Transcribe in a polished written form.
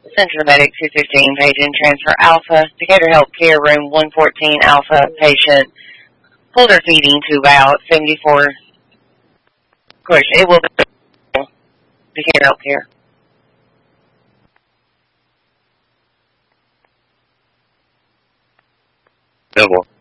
Central Medic 215, paging transfer Alpha, Decatur Healthcare, room 114, Alpha, patient, holder feeding tube out, 74. Of course, it will be Decatur Healthcare. Double.